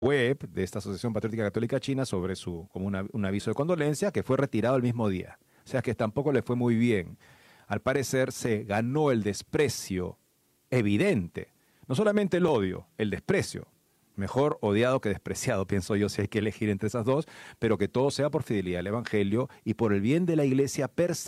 web de esta Asociación Patriótica Católica China sobre como un aviso de condolencia que fue retirado el mismo día. O sea que tampoco le fue muy bien. Al parecer se ganó el desprecio evidente. No solamente el odio, el desprecio. Mejor odiado que despreciado, pienso yo, si hay que elegir entre esas dos, pero que todo sea por fidelidad al Evangelio y por el bien de la iglesia per se.